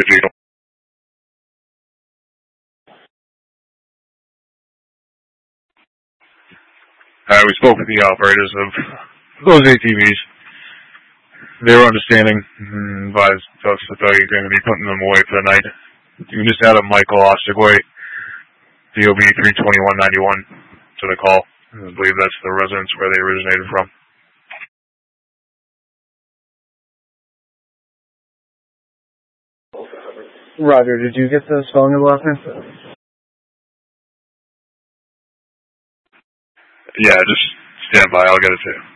We spoke with the operators of those ATVs. They were understanding and advised us that they're going to be putting them away for the night. You can just add a Michael Ostigway, DOB 32191, to the call. I believe that's the residence where they originated from. Roger, did you get the spelling of the last name? Yeah, just stand by. I'll get it to you.